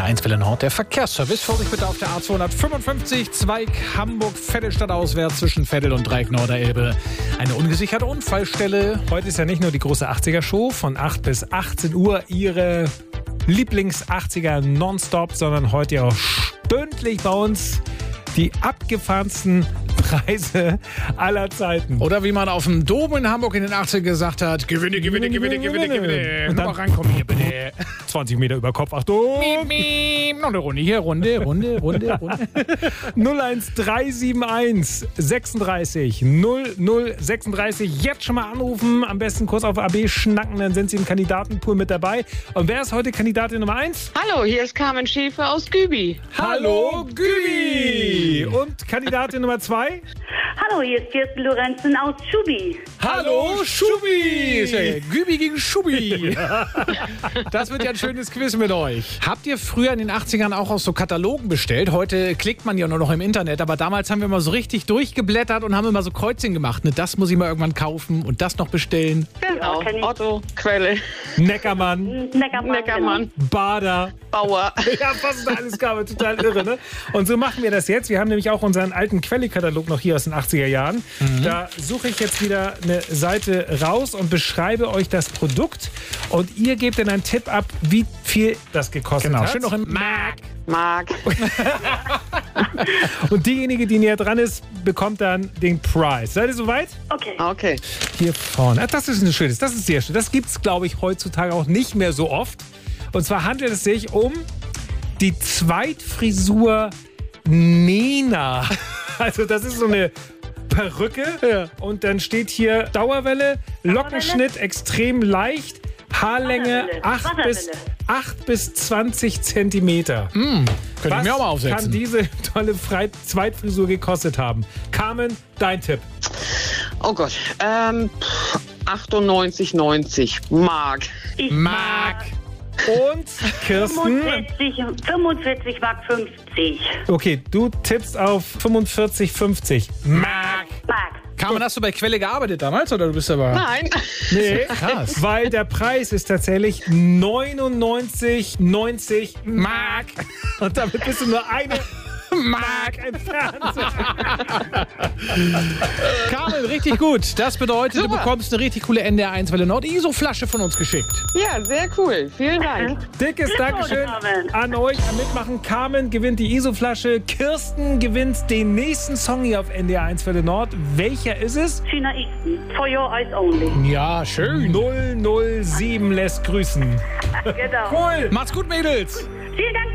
NDR1 Welle Nord, der Verkehrsservice. Vorsicht bitte auf der A255, Zweig, Hamburg, Vettelstadt auswärts zwischen Vettel und Dreieck Norderelbe. Eine ungesicherte Unfallstelle. Heute ist ja nicht nur die große 80er-Show von 8 bis 18 Uhr, Ihre Lieblings-80er nonstop, sondern heute ja auch stündlich bei uns die abgefahrensten Preise aller Zeiten. Oder wie man auf dem Dom in Hamburg in den 80ern gesagt hat, Gewinne. Und dann reinkommen hier bitte. 20 Meter über Kopf, Achtung. Miep, miep. Noch eine Runde hier, Runde. 01371 36 0036. Jetzt schon mal anrufen, am besten kurz auf AB schnacken, dann sind Sie im Kandidatenpool mit dabei. Und wer ist heute Kandidatin Nummer 1? Hallo, hier ist Carmen Schäfer aus Gübi. Hallo, Gübi! Und Kandidatin Nummer 2? Hallo, hier ist Kirsten Lorenzen aus Schubi. Hallo, Schubi! Gübi gegen Schubi. Das wird ja ein schönes Quiz mit euch. Habt ihr früher in den 80ern auch aus so Katalogen bestellt? Heute klickt man ja nur noch im Internet, aber damals haben wir mal so richtig durchgeblättert und haben immer so Kreuzchen gemacht. Ne, das muss ich mal irgendwann kaufen und das noch bestellen. Genau, Ja, kenn ich. Otto, Quelle, Neckermann, Neckermann, Bader. Bauer. Ja, was da alles gab, total irre, ne? Und so machen wir das jetzt. Wir haben nämlich auch unseren alten Quelle-Katalog noch hier aus den 80er Jahren. Da suche ich jetzt wieder eine Seite raus und beschreibe euch das Produkt. Und ihr gebt dann einen Tipp ab, wie viel das gekostet hat. Schön noch im Mark. Mark. Und diejenige, die näher dran ist, bekommt dann den Preis. Seid ihr soweit? Okay. Okay. Hier vorne. Ah, das ist ein schönes, das ist sehr schön. Das gibt es, glaube ich, heutzutage auch nicht mehr so oft. Und zwar handelt es sich um die Zweitfrisur Nena. Also das ist so eine Perücke. Ja. Und dann steht hier Dauerwelle, Lockenschnitt extrem leicht, Haarlänge Wasserwelle. 8 bis 20 Zentimeter. Könnte ich Was mir auch mal kann aufsetzen. diese tolle Zweitfrisur gekostet haben? Carmen, dein Tipp. Oh Gott. 98,90 Mark. Ich Mark. Und Kirsten. 45 Mark 50. Okay, du tippst auf 45,50. Mark. Mark. Carmen, hast du bei Quelle gearbeitet damals oder du bist aber... Nein. Nee, Krass. weil der Preis ist tatsächlich 99,90 Mark. und damit bist du nur eine Mark. entfernt. Carmen, richtig gut. Das bedeutet, du Super. bekommst eine richtig coole NDR1 Welle Nord ISO-Flasche von uns geschickt. Ja, sehr cool. Vielen Dank. Dickes Dankeschön Carmen. an euch am Mitmachen. Carmen gewinnt die ISO-Flasche. Kirsten gewinnt den nächsten Song hier auf NDR1 Welle Nord. Welcher ist es? China Easton. For your eyes only. Ja, schön. 007 lässt grüßen. Genau. Cool. Macht's gut, Mädels. Vielen Dank.